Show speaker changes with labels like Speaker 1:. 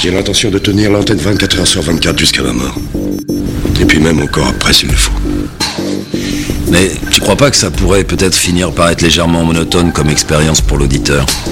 Speaker 1: J'ai l'intention de tenir l'antenne 24 heures sur 24 jusqu'à ma mort. Et puis même encore après s'il le faut.
Speaker 2: Mais tu crois pas que ça pourrait peut-être finir par être légèrement monotone comme expérience pour l'auditeur ?